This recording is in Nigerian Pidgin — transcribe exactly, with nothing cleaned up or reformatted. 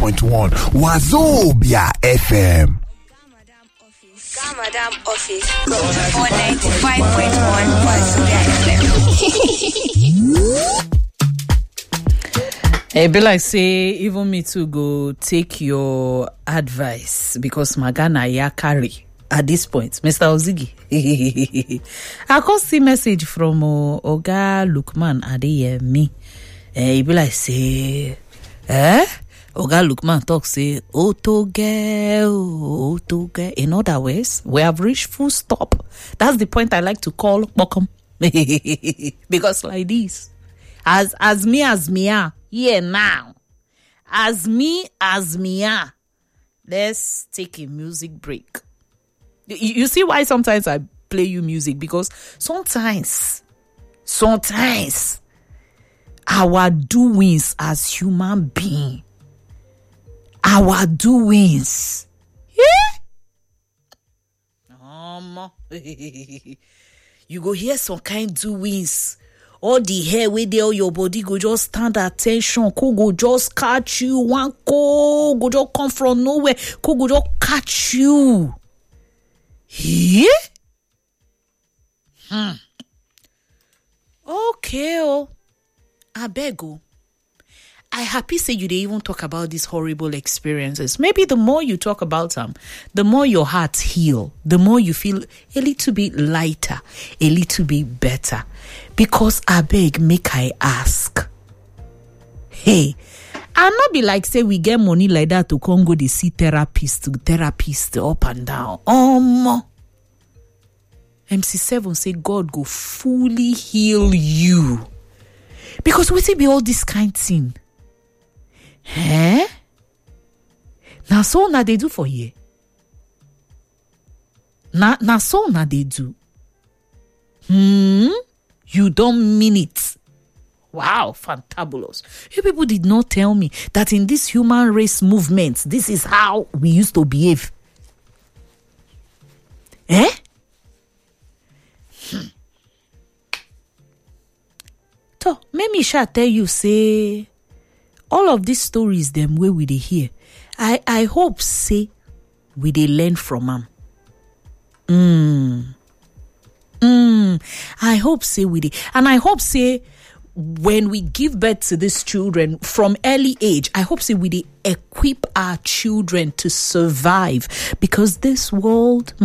point one Wazobia F M. Madam Office for ninety-five point one Wazobia F M. It be like say even me too go take your advice because Magana ya carry at this point, Mister Ozigi. I can see message from uh, Oga Lukman Adeyemi. Eh, it be like say, eh? Oga Lukman talk say, Oto girl, Oto girl. In other words, we have reached full stop. That's the point I like to call Bokum. Because like this, as as me as me are here now, as me as me are, let's take a music break. You, you see why sometimes I play you music? Because sometimes, sometimes our doings as human beings, our doings, yeah. Um, you go hear some kind doings. All the hair where they all your body go just stand attention. Ko go just catch you. One ko go just come from nowhere. Ko go just catch you. Yeah? Hmm. Okay, oh. I beg you. I happy say you didn't even talk about these horrible experiences. Maybe the more you talk about them, the more your heart heal, the more you feel a little bit lighter, a little bit better. Because I beg, make I ask. Hey, I'll not be like say we get money like that to come go to see therapist, therapist up and down. Um, M C seven say God go fully heal you. Because we see be all this kind thing. Eh? Now so na they do for you. Na na so na they do. Hmm? You don't mean it. Wow, fantabulous. You people did not tell me that in this human race movement, this is how we used to behave. Eh? Hmm. So, maybe shall tell you, say, all of these stories, them where we they hear, I, I hope, say, we they learn from them. Mm. Mm. I hope, say, we they, and I hope, say, when we give birth to these children from early age, I hope, say, we they equip our children to survive, because this world